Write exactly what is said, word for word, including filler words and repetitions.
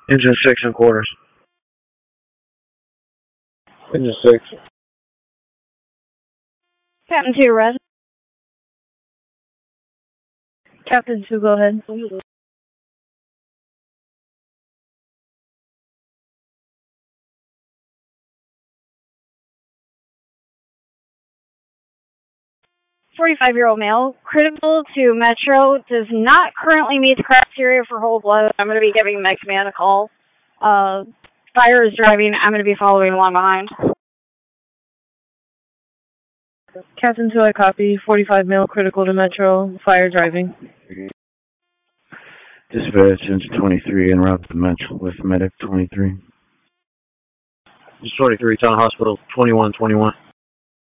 Engine six and quarters. Engine six. Captain two, red. Captain two, go ahead. forty-five-year-old male, critical to Metro, does not currently meet the criteria for whole blood. I'm going to be giving my command a call. Uh, fire is driving. I'm going to be following along behind. Captain two, I copy. forty-five male, critical to Metro, fire driving. Dispatch, engine twenty-three, en route to Metro with medic twenty-three. twenty-three, Town Hospital, twenty-one twenty-one.